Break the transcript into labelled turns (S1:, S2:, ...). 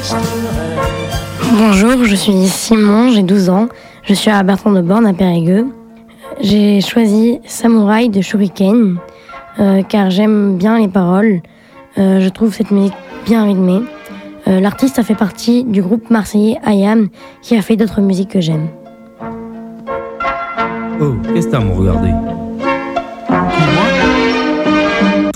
S1: Bonjour, je suis Simon, j'ai 12 ans. Je suis à Bertrand-de-Born, à Périgueux. J'ai choisi Samouraï de Shuriken car j'aime bien les paroles. Je trouve cette musique bien rythmée. L'artiste a fait partie du groupe marseillais IAM qui a fait d'autres musiques que j'aime.
S2: Oh, qu'est-ce que t'as à me regarder?